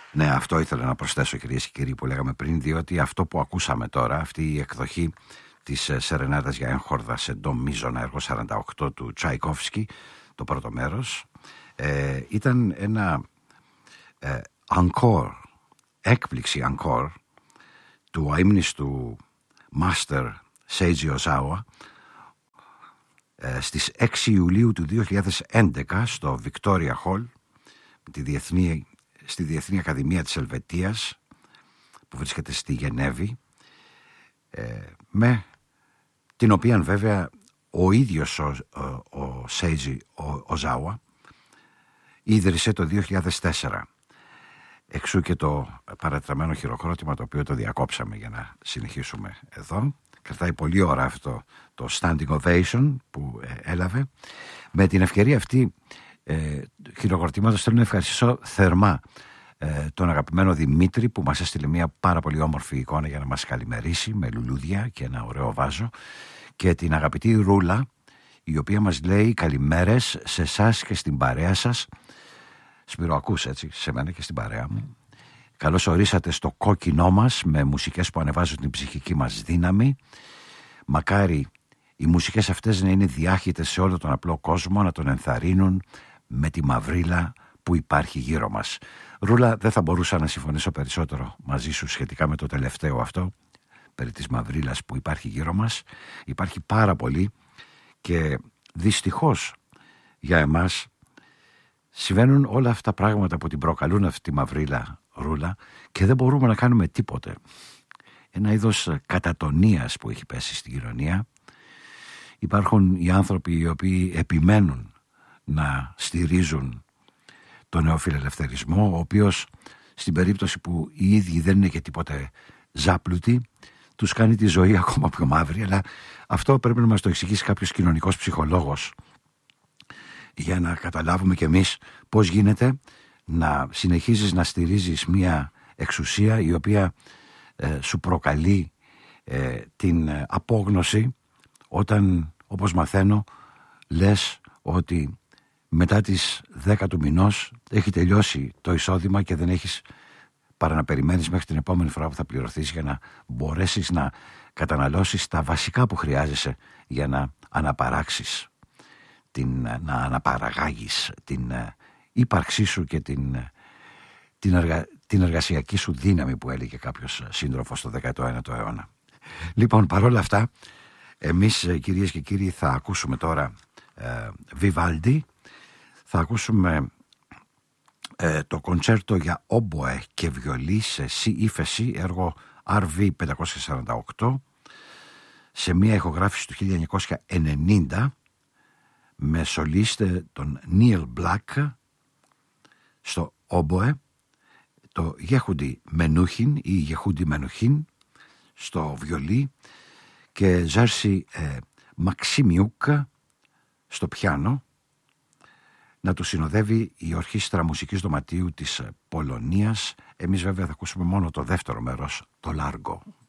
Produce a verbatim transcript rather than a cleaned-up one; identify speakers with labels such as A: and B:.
A: Ναι, αυτό ήθελα να προσθέσω, κυρίες και κύριοι, που λέγαμε πριν, διότι αυτό που ακούσαμε τώρα, αυτή η εκδοχή της Σερενάδας για έγχορδα σε ντο μίζωνα, έργο σαράντα οκτώ του Τσαϊκόφσκι, το πρώτο μέρος, ε, ήταν ένα ε, encore, έκπληξη encore του αείμνηστου Master Seiji Ozawa ε, στις έξι Ιουλίου του δύο χιλιάδες έντεκα στο Victoria Hall, τη Διεθνή, στη Διεθνή Ακαδημία της Ελβετίας, που βρίσκεται στη Γενέβη, ε, με την οποία βέβαια ο ίδιος ο, ο, ο Seiji Ozawa ίδρυσε το δύο χιλιάδες τέσσερα. Εξού και το παρατεταμένο χειροκρότημα, το οποίο το διακόψαμε για να συνεχίσουμε εδώ. Κρατάει πολλή ώρα αυτό το standing ovation που ε, έλαβε. Με την ευκαιρία αυτή ε, χειροκροτήματος θέλω να ευχαριστήσω θερμά ε, τον αγαπημένο Δημήτρη, που μας έστειλε μια πάρα πολύ όμορφη εικόνα για να μας καλημερίσει με λουλούδια και ένα ωραίο βάζο, και την αγαπητή Ρούλα, η οποία μας λέει καλημέρες σε εσάς και στην παρέα σας. Σπύρο, ακούς έτσι, σε μένα και στην παρέα μου. Καλώς ορίσατε στο κόκκινό μας, με μουσικές που ανεβάζουν την ψυχική μας δύναμη. Μακάρι οι μουσικές αυτές να είναι διάχυτες σε όλο τον απλό κόσμο, να τον ενθαρρύνουν με τη μαυρίλα που υπάρχει γύρω μας. Ρούλα, δεν θα μπορούσα να συμφωνήσω περισσότερο μαζί σου σχετικά με το τελευταίο αυτό, περί της μαυρίλας που υπάρχει γύρω μας. Υπάρχει πάρα πολύ, και δυστυχώς για εμάς συμβαίνουν όλα αυτά τα πράγματα που την προκαλούν αυτή τη μαυρίλα, Ρούλα, και δεν μπορούμε να κάνουμε τίποτε. Ένα είδος κατατονίας που έχει πέσει στην κοινωνία. Υπάρχουν οι άνθρωποι οι οποίοι επιμένουν να στηρίζουν τον νεοφιλελευθερισμό, ο οποίος στην περίπτωση που οι ίδιοι δεν είναι και τίποτε ζάπλουτοι, τους κάνει τη ζωή ακόμα πιο μαύρη. Αλλά αυτό πρέπει να μας το εξηγήσει κάποιος κοινωνικός ψυχολόγος, για να καταλάβουμε κι εμείς πώς γίνεται να συνεχίζεις να στηρίζεις μια εξουσία η οποία ε, σου προκαλεί ε, την ε, απόγνωση, όταν, όπως μαθαίνω, λες ότι μετά τις δέκα του μηνός έχει τελειώσει το εισόδημα και δεν έχεις παρά να περιμένεις μέχρι την επόμενη φορά που θα πληρωθείς για να μπορέσεις να καταναλώσεις τα βασικά που χρειάζεσαι για να αναπαράξεις, την, να αναπαραγάγεις την ύπαρξή σου και την, την, εργα, την εργασιακή σου δύναμη, που έλεγε κάποιος σύντροφος στο δέκατο ένατο αιώνα. Λοιπόν, παρόλα αυτά, εμείς, κυρίες και κύριοι, θα ακούσουμε τώρα ε, Βιβάλντι, θα ακούσουμε ε, το κοντσέρτο για όμποε και βιολί σε σι ύφεση, έργο αρ βι πεντακόσια σαράντα οκτώ, σε μια ηχογράφηση του χίλια εννιακόσια ενενήντα, με σολίστε τον Νίλ Μπλακ στο όμποε, το Γέχουντι Μενουχίν ή Γεχούντι Μενουχίν στο βιολί, και Ζέρσι ε, Μαξίμιουκ στο πιάνο. Να του συνοδεύει η Ορχήστρα Μουσικής Δωματίου της Πολωνίας. Εμείς βέβαια θα ακούσουμε μόνο το δεύτερο μέρος, το Λάργο.